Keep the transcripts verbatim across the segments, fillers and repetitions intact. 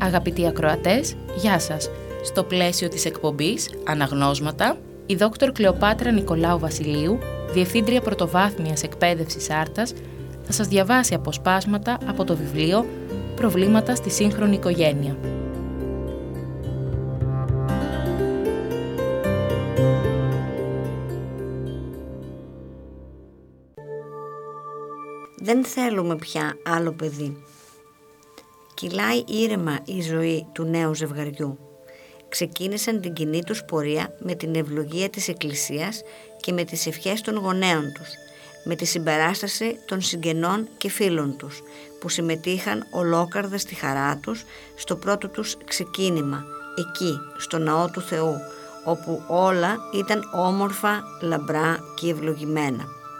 Αγαπητοί ακροατές, γεια σας. Στο πλαίσιο της εκπομπής Αναγνώσματα, η δόκτωρ Κλεοπάτρα Νικολάου Βασιλείου, Διευθύντρια Πρωτοβάθμιας Εκπαίδευσης Άρτας, θα σας διαβάσει αποσπάσματα από το βιβλίο «Προβλήματα στη σύγχρονη οικογένεια». Δεν θέλουμε πια άλλο παιδί. Κυλάει ήρεμα η ζωή του νέου ζευγαριού. Ξεκίνησαν την κοινή τους πορεία με την ευλογία της Εκκλησίας και με τις ευχές των γονέων τους, με τη συμπαράσταση των συγγενών και φίλων τους, που συμμετείχαν ολόκαρδα στη χαρά τους στο πρώτο τους ξεκίνημα, εκεί, στο ναό του Θεού, όπου όλα ήταν όμορφα, λαμπρά και ευλογημένα.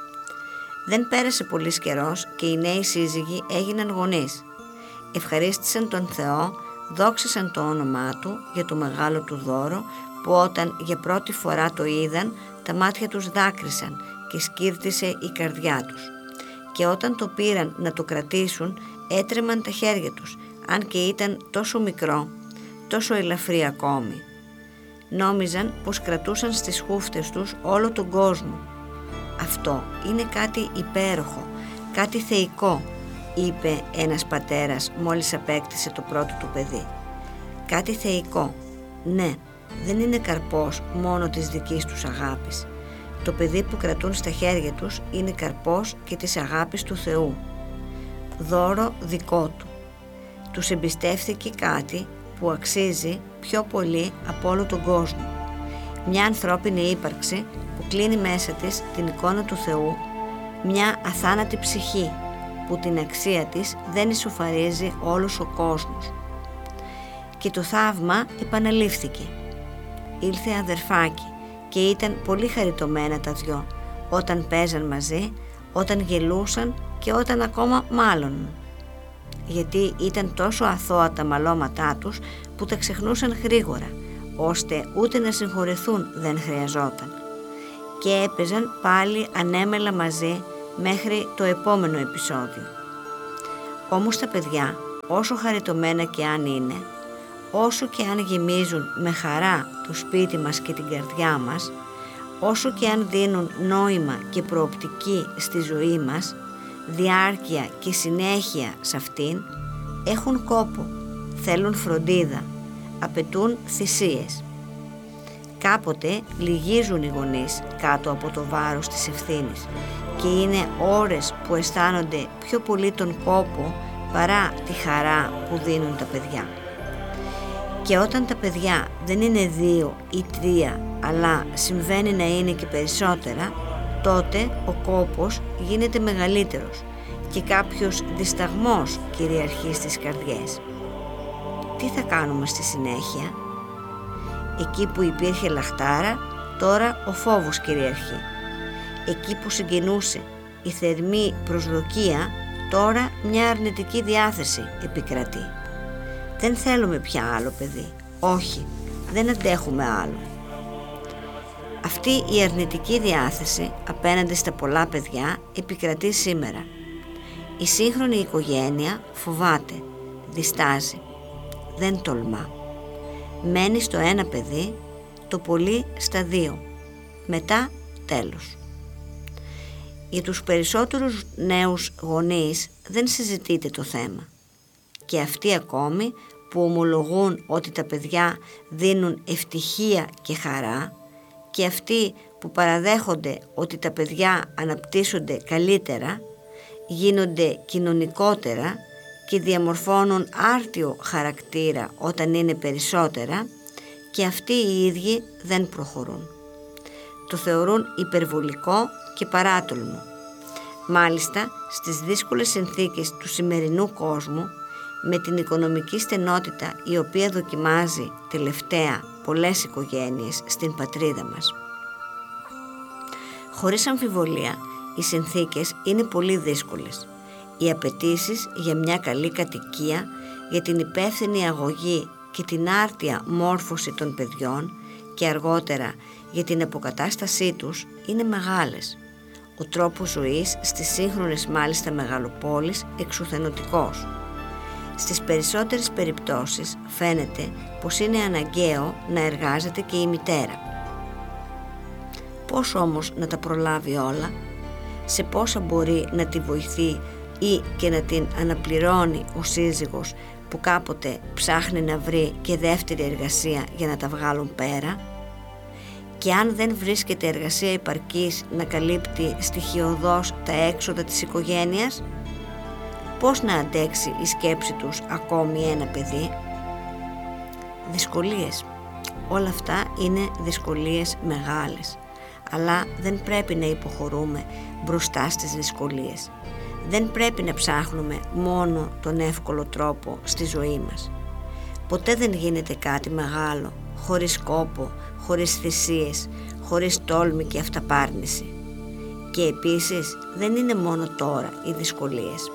Δεν πέρασε πολύς καιρός και οι νέοι σύζυγοι έγιναν γονείς. Ευχαρίστησαν τον Θεό, δόξασαν το όνομά Του για το μεγάλο Του δώρο, που όταν για πρώτη φορά το είδαν, τα μάτια τους δάκρυσαν και σκύρτησε η καρδιά τους. Και όταν το πήραν να το κρατήσουν, έτρεμαν τα χέρια τους, αν και ήταν τόσο μικρό, τόσο ελαφρύ ακόμη. Νόμιζαν πως κρατούσαν στις χούφτες τους όλο τον κόσμο. «Αυτό είναι κάτι υπέροχο, κάτι θεϊκό», είπε ένας πατέρας μόλις απέκτησε το πρώτο του παιδί. «Κάτι θεϊκό, ναι, δεν είναι καρπός μόνο της δικής τους αγάπης. Το παιδί που κρατούν στα χέρια τους είναι καρπός και της αγάπης του Θεού. Δώρο δικό Του. Τους εμπιστεύθηκε κάτι που αξίζει πιο πολύ από όλο τον κόσμο. Μια ανθρώπινη ύπαρξη που κλείνει μέσα της την εικόνα του Θεού, μια αθάνατη ψυχή που την αξία της δεν ισοφαρίζει όλος ο κόσμος». Και το θαύμα επαναλήφθηκε. Ήλθε αδερφάκι και ήταν πολύ χαριτωμένα τα δυο, όταν παίζαν μαζί, όταν γελούσαν και όταν ακόμα μάλωναν. Γιατί ήταν τόσο αθώα τα μαλώματά τους που τα ξεχνούσαν γρήγορα, ώστε ούτε να συγχωρεθούν δεν χρειαζόταν. Και έπαιζαν πάλι ανέμελα μαζί μέχρι το επόμενο επεισόδιο. Όμως τα παιδιά, όσο χαριτωμένα και αν είναι, όσο και αν γεμίζουν με χαρά το σπίτι μας και την καρδιά μας, όσο και αν δίνουν νόημα και προοπτική στη ζωή μας, διάρκεια και συνέχεια σε αυτήν, έχουν κόπο, θέλουν φροντίδα, απαιτούν θυσίες. Κάποτε λυγίζουν οι γονείς κάτω από το βάρος της ευθύνης και είναι ώρες που αισθάνονται πιο πολύ τον κόπο παρά τη χαρά που δίνουν τα παιδιά. Και όταν τα παιδιά δεν είναι δύο ή τρία, αλλά συμβαίνει να είναι και περισσότερα, τότε ο κόπος γίνεται μεγαλύτερος και κάποιος δισταγμός κυριαρχεί στις καρδιές. Τι θα κάνουμε στη συνέχεια? Εκεί που υπήρχε λαχτάρα, τώρα ο φόβος κυριαρχεί. Εκεί που συγκινούσε η θερμή προσδοκία, τώρα μια αρνητική διάθεση επικρατεί. Δεν θέλουμε πια άλλο παιδί. Όχι, δεν αντέχουμε άλλο. Αυτή η αρνητική διάθεση απέναντι στα πολλά παιδιά επικρατεί σήμερα. Η σύγχρονη οικογένεια φοβάται, διστάζει, δεν τολμά. Μένει στο ένα παιδί, το πολύ στα δύο. Μετά τέλος. Για τους περισσότερους νέους γονείς δεν συζητείται το θέμα. Και αυτοί ακόμη που ομολογούν ότι τα παιδιά δίνουν ευτυχία και χαρά, και αυτοί που παραδέχονται ότι τα παιδιά αναπτύσσονται καλύτερα, γίνονται κοινωνικότερα και διαμορφώνουν άρτιο χαρακτήρα όταν είναι περισσότερα, και αυτοί οι ίδιοι δεν προχωρούν. Το θεωρούν υπερβολικό και παράτολμο. Μάλιστα, στις δύσκολες συνθήκες του σημερινού κόσμου, με την οικονομική στενότητα η οποία δοκιμάζει τελευταία πολλές οικογένειες στην πατρίδα μας. Χωρίς αμφιβολία, οι συνθήκες είναι πολύ δύσκολες. Οι απαιτήσεις για μια καλή κατοικία, για την υπεύθυνη αγωγή και την άρτια μόρφωση των παιδιών και αργότερα για την αποκατάστασή τους είναι μεγάλες. Ο τρόπος ζωής στις σύγχρονες μάλιστα μεγαλοπόλεις εξουθενωτικός. Στις περισσότερες περιπτώσεις φαίνεται πως είναι αναγκαίο να εργάζεται και η μητέρα. Πώς όμως να τα προλάβει όλα, σε πόσα μπορεί να τη βοηθεί ή και να την αναπληρώνει ο σύζυγος που κάποτε ψάχνει να βρει και δεύτερη εργασία για να τα βγάλουν πέρα, και αν δεν βρίσκεται εργασία επαρκής να καλύπτει στοιχειωδώς τα έξοδα της οικογένειας, πώς να αντέξει η σκέψη τους ακόμη ένα παιδί? Δυσκολίες. Όλα αυτά είναι δυσκολίες μεγάλες, αλλά δεν πρέπει να υποχωρούμε μπροστά στις δυσκολίες. Δεν πρέπει να ψάχνουμε μόνο τον εύκολο τρόπο στη ζωή μας. Ποτέ δεν γίνεται κάτι μεγάλο χωρίς κόπο, χωρίς θυσίες, χωρίς τόλμη και αυταπάρνηση. Και επίσης δεν είναι μόνο τώρα οι δυσκολίες.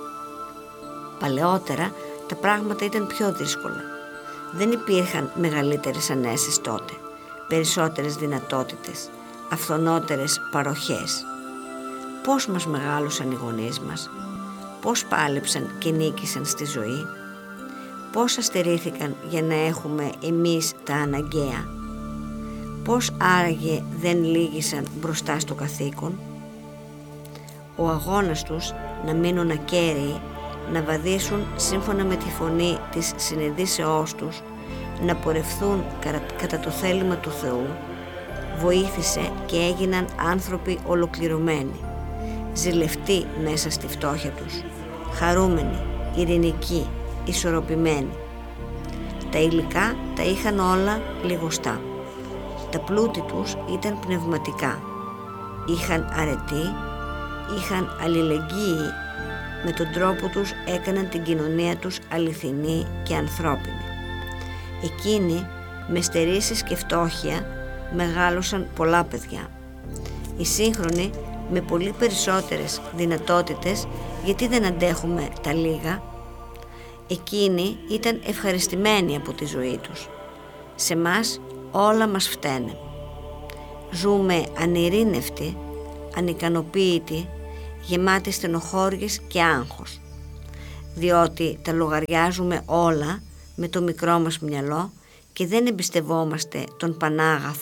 Παλαιότερα τα πράγματα ήταν πιο δύσκολα. Δεν υπήρχαν μεγαλύτερες ανέσεις τότε, περισσότερες δυνατότητες, αυθονότερες παροχές. Πώς μας μεγάλωσαν οι γονείς μας, πώς πάλεψαν και νίκησαν στη ζωή, πώς αστερήθηκαν για να έχουμε εμείς τα αναγκαία, πώς άραγε δεν λύγησαν μπροστά στο καθήκον. Ο αγώνας τους να μείνουν ακέραιοι, να βαδίσουν σύμφωνα με τη φωνή της συνειδήσεώς τους, να πορευθούν κατά το θέλημα του Θεού, βοήθησε και έγιναν άνθρωποι ολοκληρωμένοι, ζηλευτοί μέσα στη φτώχεια τους, χαρούμενοι, ειρηνικοί, ισορροπημένοι. Τα υλικά τα είχαν όλα λιγοστά. Τα πλούτη τους ήταν πνευματικά. Είχαν αρετή, είχαν αλληλεγγύη, με τον τρόπο τους έκαναν την κοινωνία τους αληθινή και ανθρώπινη. Εκείνοι με στερήσεις και φτώχεια μεγάλωσαν πολλά παιδιά. Οι σύγχρονοι με πολύ περισσότερες δυνατότητες, γιατί δεν αντέχουμε τα λίγα. Εκείνοι ήταν ευχαριστημένοι από τη ζωή τους. Σε μας όλα μας φταίνε. Ζούμε ανειρήνευτοι, ανικανοποίητοι, γεμάτοι στενοχώριες και άγχος, διότι τα λογαριάζουμε όλα με το μικρό μας μυαλό και δεν εμπιστευόμαστε τον Πανάγαθο